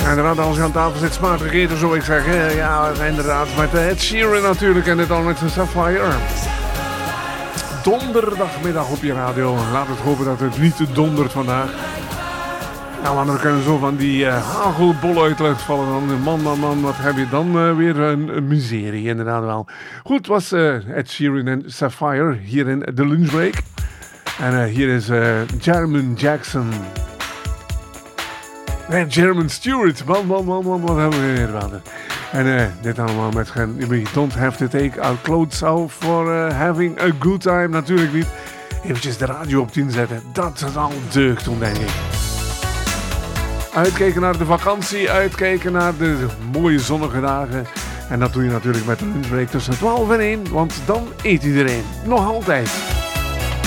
Inderdaad, als je aan tafel zit, smakelijk eten, zou ik zeggen. Ja, inderdaad, met Ed Sheeran natuurlijk en dit al met Sapphire. Donderdagmiddag op je radio. Laat het hopen dat het niet dondert vandaag. Nou, maar er kunnen zo van die hagelbollen uit de lucht vallen. Dan, man, wat heb je dan weer een miserie, inderdaad wel. Goed, was Ed Sheeran en Sapphire hier in de lunchbreak. En hier is Jermaine Jackson. Nee, Jermaine Stewart. Man, wat hebben we hier wel. En dit allemaal met We don't have to take our clothes off for having a good time. Natuurlijk niet. Eventjes de radio op 10 zetten. Dat is al deugd toen, denk ik. Uitkijken naar de vakantie. Uitkijken naar de mooie zonnige dagen. En dat doe je natuurlijk met de lunchbreak tussen 12 en 1. Want dan eet iedereen. Nog altijd.